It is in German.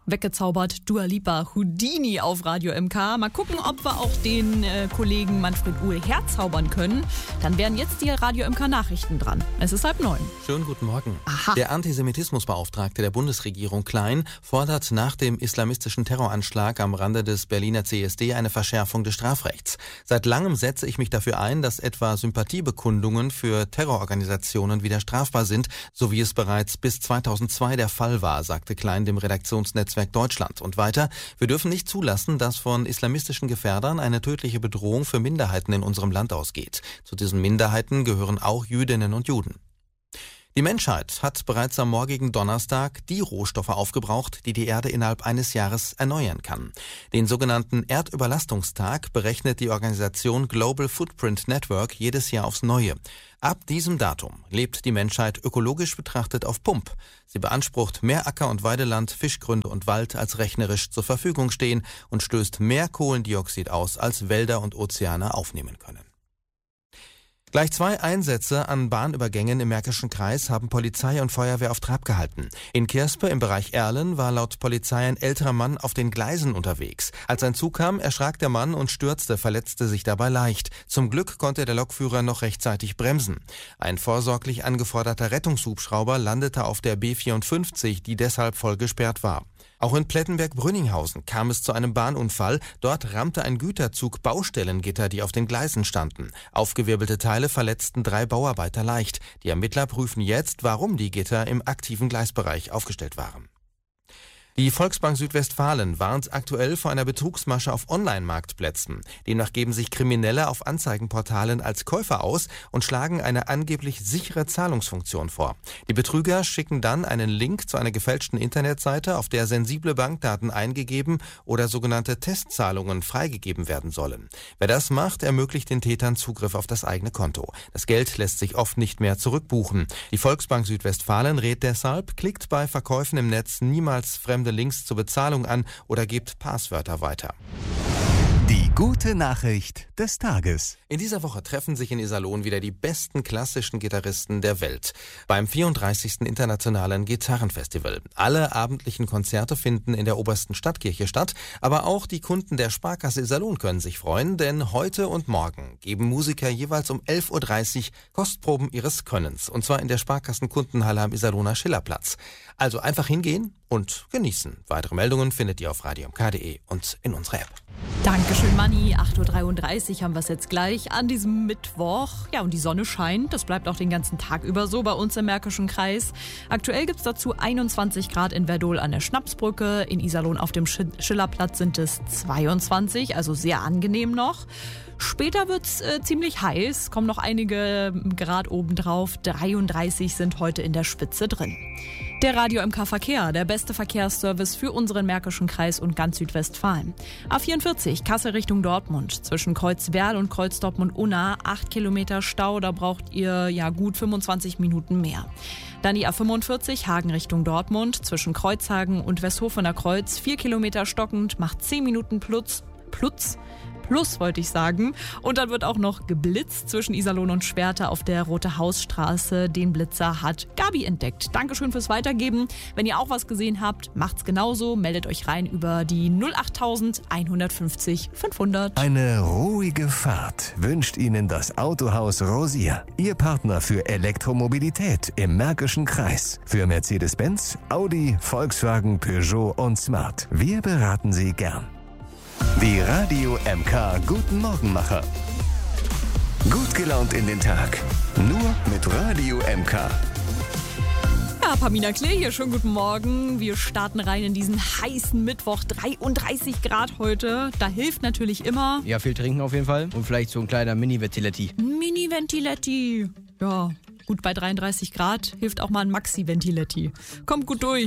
weggezaubert. Dua Lipa, Houdini auf Radio MK. Mal gucken, ob wir auch den Kollegen Manfred Uhl herzaubern können. Dann wären jetzt die Radio MK Nachrichten dran. Es ist 8:30. Schönen guten Morgen. Aha. Der Antisemitismusbeauftragte der Bundesregierung Klein fordert nach dem islamistischen Terroranschlag am Rande des Berliner CSD eine Verschärfung des Strafrechts. Seit langem setze ich mich dafür ein, dass etwa Sympathiebekundungen für Terrororganisationen wieder strafbar sind, so wie es bereits bis 2002 der Fall war, sagte Klein dem Redaktionsnetzwerk Deutschland. Und weiter: Wir dürfen nicht zulassen, dass von islamistischen Gefährdern eine tödliche Bedrohung für Minderheiten in unserem Land ausgeht. Zu diesen Minderheiten gehören auch Jüdinnen und Juden. Die Menschheit hat bereits am morgigen Donnerstag die Rohstoffe aufgebraucht, die die Erde innerhalb eines Jahres erneuern kann. Den sogenannten Erdüberlastungstag berechnet die Organisation Global Footprint Network jedes Jahr aufs Neue. Ab diesem Datum lebt die Menschheit ökologisch betrachtet auf Pump. Sie beansprucht mehr Acker- und Weideland, Fischgründe und Wald, als rechnerisch zur Verfügung stehen, und stößt mehr Kohlendioxid aus, als Wälder und Ozeane aufnehmen können. Gleich 2 Einsätze an Bahnübergängen im Märkischen Kreis haben Polizei und Feuerwehr auf Trab gehalten. In Kirspe im Bereich Erlen war laut Polizei ein älterer Mann auf den Gleisen unterwegs. Als ein Zug kam, erschrak der Mann und stürzte, verletzte sich dabei leicht. Zum Glück konnte der Lokführer noch rechtzeitig bremsen. Ein vorsorglich angeforderter Rettungshubschrauber landete auf der B54, die deshalb voll gesperrt war. Auch in Plettenberg-Brünninghausen kam es zu einem Bahnunfall. Dort rammte ein Güterzug Baustellengitter, die auf den Gleisen standen. Aufgewirbelte Teile verletzten 3 Bauarbeiter leicht. Die Ermittler prüfen jetzt, warum die Gitter im aktiven Gleisbereich aufgestellt waren. Die Volksbank Südwestfalen warnt aktuell vor einer Betrugsmasche auf Online-Marktplätzen. Demnach geben sich Kriminelle auf Anzeigenportalen als Käufer aus und schlagen eine angeblich sichere Zahlungsfunktion vor. Die Betrüger schicken dann einen Link zu einer gefälschten Internetseite, auf der sensible Bankdaten eingegeben oder sogenannte Testzahlungen freigegeben werden sollen. Wer das macht, ermöglicht den Tätern Zugriff auf das eigene Konto. Das Geld lässt sich oft nicht mehr zurückbuchen. Die Volksbank Südwestfalen rät deshalb: Klickt bei Verkäufen im Netz niemals fremde Links zur Bezahlung an oder gebt Passwörter weiter. Die gute Nachricht des Tages. In dieser Woche treffen sich in Iserlohn wieder die besten klassischen Gitarristen der Welt beim 34. Internationalen Gitarrenfestival. Alle abendlichen Konzerte finden in der Obersten Stadtkirche statt, aber auch die Kunden der Sparkasse Iserlohn können sich freuen, denn heute und morgen geben Musiker jeweils um 11:30 Uhr Kostproben ihres Könnens, und zwar in der Sparkassenkundenhalle am Iserlohner Schillerplatz. Also einfach hingehen und genießen. Weitere Meldungen findet ihr auf radiomk.de und in unserer App. Dankeschön, Manni. 8:33 Uhr haben wir es jetzt gleich an diesem Mittwoch. Ja, und die Sonne scheint. Das bleibt auch den ganzen Tag über so bei uns im Märkischen Kreis. Aktuell gibt es dazu 21 Grad in Verdol an der Schnapsbrücke. In Iserlohn auf dem Schillerplatz sind es 22, also sehr angenehm noch. Später wird's ziemlich heiß, kommen noch einige Grad obendrauf. 33 sind heute in der Spitze drin. Der Radio MK Verkehr, der beste Verkehrsservice für unseren Märkischen Kreis und ganz Südwestfalen. A44, Kassel Richtung Dortmund, zwischen Kreuzwerl und Kreuzdortmund-Unna, 8 Kilometer Stau, da braucht ihr ja gut 25 Minuten mehr. Dann die A45, Hagen Richtung Dortmund, zwischen Kreuzhagen und Westhofener Kreuz, 4 Kilometer stockend, macht 10 Minuten Plus wollte ich sagen. Und dann wird auch noch geblitzt zwischen Iserlohn und Schwerte auf der Rote Hausstraße. Den Blitzer hat Gabi entdeckt. Dankeschön fürs Weitergeben. Wenn ihr auch was gesehen habt, macht's genauso. Meldet euch rein über die 08000 150 500. Eine ruhige Fahrt wünscht Ihnen das Autohaus Rosier. Ihr Partner für Elektromobilität im Märkischen Kreis. Für Mercedes-Benz, Audi, Volkswagen, Peugeot und Smart. Wir beraten Sie gern. Die Radio MK Guten Morgenmacher. Gut gelaunt in den Tag. Nur mit Radio MK. Ja, Pamina Klee hier, schönen guten Morgen. Wir starten rein in diesen heißen Mittwoch, 33 Grad heute. Da hilft natürlich immer... Ja, viel trinken auf jeden Fall und vielleicht so ein kleiner Mini-Ventiletti. Mini-Ventiletti. Ja, gut, bei 33 Grad hilft auch mal ein Maxi-Ventiletti. Kommt gut durch.